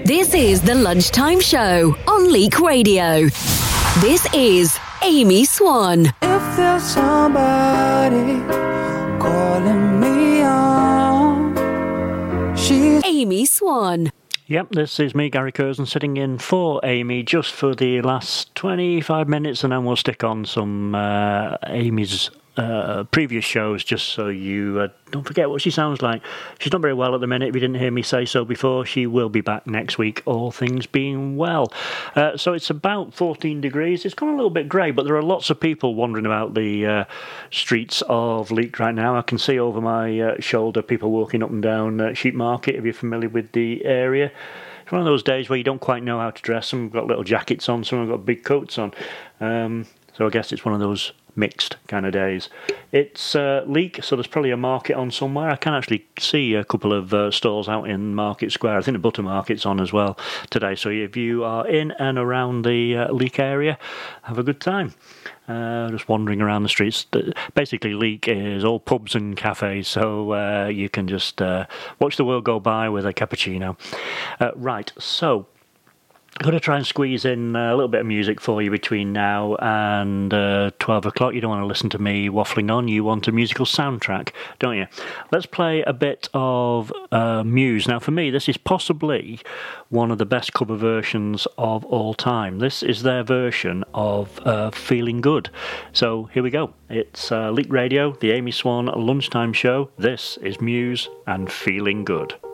This is the Lunchtime Show on Leak Radio. This is Amy Swan. If there's somebody calling me on, she's Amy Swan. Yep, this is me, Gary Curzon, sitting in for Amy just for the last 25 minutes, and then we'll stick on some Amy's previous shows just so you don't forget what she sounds like. She's not very well at the minute. If you didn't hear me say so before, she will be back next week, all things being well. So it's about 14 degrees. It's gone a little bit grey, but there are lots of people wandering about the streets of Leek right now. I can see over my shoulder people walking up and down Sheep Market, if you're familiar with the area. It's one of those days where you don't quite know how to dress. Some have got little jackets on, some have got big coats on. So I guess it's one of those mixed kind of days. It's Leek, so there's probably a market on somewhere. I can actually see a couple of stalls out in Market Square. I think the Butter Market's on as well today. So if you are in and around the Leek area, have a good time. Just wandering around the streets. Basically, Leek is all pubs and cafes, so you can just watch the world go by with a cappuccino. Right, so I'm going to try and squeeze in a little bit of music for you between now and 12 o'clock. You don't want to listen to me waffling on. You want a musical soundtrack, don't you? Let's play a bit of Muse. Now, for me, this is possibly one of the best cover versions of all time. This is their version of Feeling Good. So here we go. It's Leak Radio, the Amy Swan Lunchtime Show. This is Muse and Feeling Good.